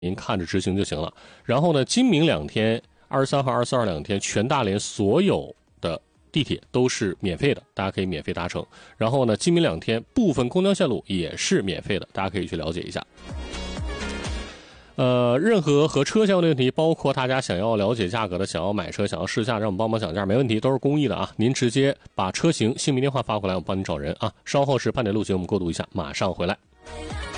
您看着执行就行了。然后呢，今明两天23和22两天，全大连所有的地铁都是免费的，大家可以免费搭乘。然后呢，今明两天部分公交线路也是免费的，大家可以去了解一下。任何和车相关的问题，包括大家想要了解价格的、想要买车、想要试驾，让我们帮忙讲价，没问题，都是公益的啊！您直接把车型、姓名、电话发过来，我帮您找人啊。稍后是8点录节，我们过渡一下，马上回来。